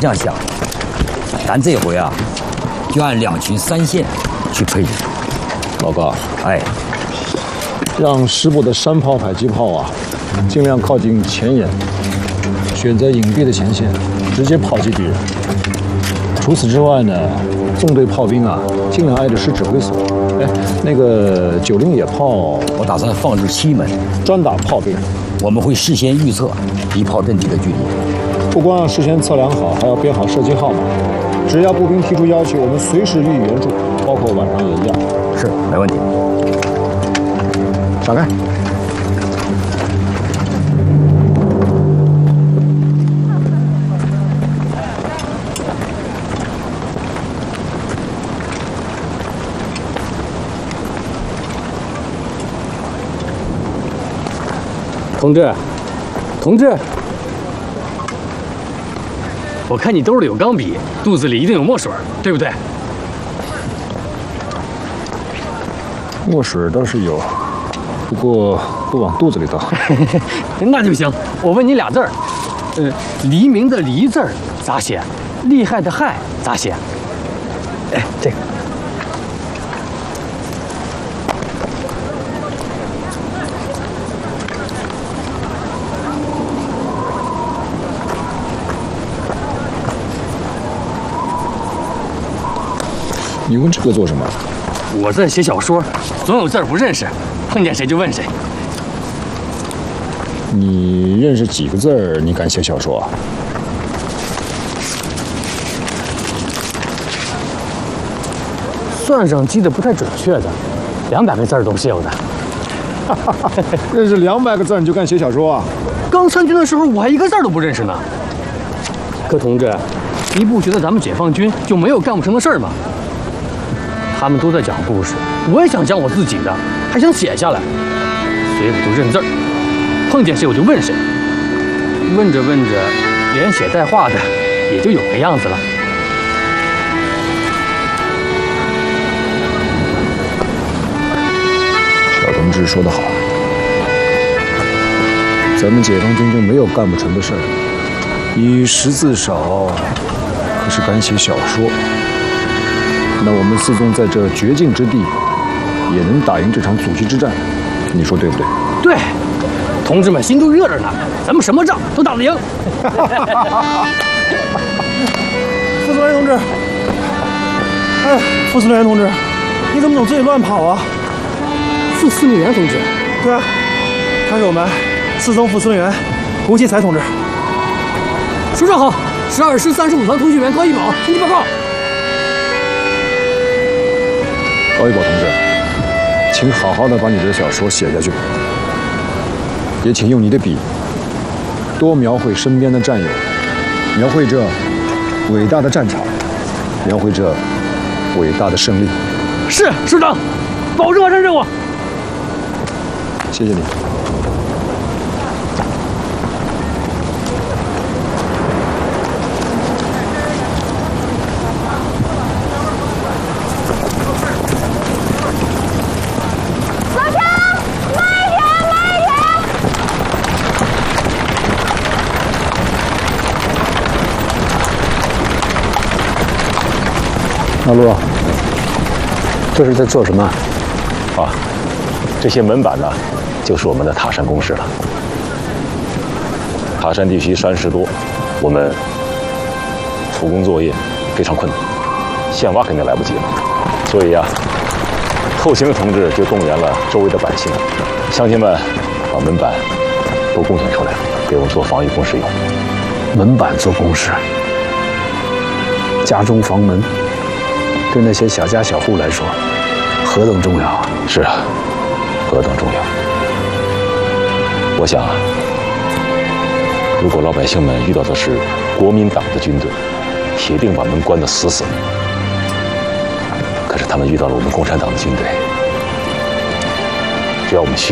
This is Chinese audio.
这样想，咱这回啊，就按2群3线去配置。 老高， 哎， 让师部的山炮、迫击炮啊，尽量靠近前沿，选择隐蔽的前线，直接炮击敌人。除此之外呢，纵队炮兵啊，尽量挨着师指挥所。哎，那个90野炮， 我打算放置7门， 专打炮兵。 我们会事先预测敌炮阵地的距离， 不光要事先测量好，还要编好射击号码。只要步兵提出要求，我们随时予以援助，包括晚上也一样。 是，没问题。 闪开！ 同志，我看你兜里有钢笔，肚子里一定有墨水，对不对？ 墨水倒是有，不过不往肚子里倒。 那就行。我问你俩字儿，黎明的黎字儿咋写？厉害的害咋写？哎，这个。 你问这个做什么？ 我在写小说，总有字儿不认识，碰见谁就问谁。 你认识几个字儿？你敢写小说啊？ 算上记得不太准确的，200个字儿都是有的。 认识200个字儿你就敢写小说啊？ 刚参军的时候我还一个字儿都不认识呢。可同志，你不觉得咱们解放军就没有干不成的事儿吗？他们都在讲故事，我也想讲我自己的，还想写下来，所以我就认字儿，碰见谁我就问谁，问着问着，连写带画的也就有个样子了。 小同志说得好，咱们解放军就没有干不成的事儿。你识字少，可是敢写小说。那我们四纵在这绝境之地，也能打赢这场阻击之战，你说对不对？ 对，同志们心都热着呢，咱们什么仗都打得赢。 副司令员同志，哎，副司令员同志，你怎么总自己乱跑啊？ 副司令员同志， 对啊，他是我们四纵副司令员胡其才同志。 首长好，12师35团通讯员高一宝，听你报告。 高一宝同志，请好好的把你的小说写下去，也请用你的笔多描绘身边的战友，描绘这伟大的战场，描绘这伟大的胜利。 是，师长，保证完成任务。 谢谢你。 老陆，这是在做什么？ 啊，这些门板呢，就是我们的塔山工事了。塔山地区山势多，我们土工作业非常困难，现挖肯定来不及了。所以呀，后勤的同志就动员了周围的百姓，乡亲们把门板都贡献出来了，给我们做防御工事用。 门板做工事，家中防门。对那些小家小户来说，何等重要啊！ 是啊，何等重要！我想啊，如果老百姓们遇到的是国民党的军队，铁定把门关得死死的。可是他们遇到了我们共产党的军队，只要我们需